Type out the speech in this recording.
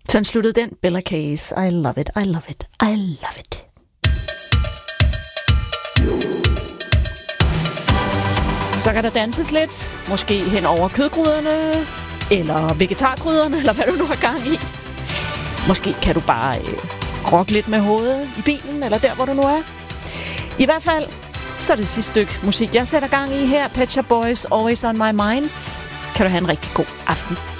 Sådan sluttede den. Bella Case. I love it, I love it, I love it. Så kan der danses lidt. Måske hen over kødgryderne, eller vegetargryderne, eller hvad du nu har gang i. Måske kan du bare rocke lidt med hovedet i bilen, eller der, hvor du nu er. I hvert fald, så er det sidste stykke musik, jeg sætter gang i her. Pet Shop Boys, Always on My Mind. Kan du have en rigtig god aften.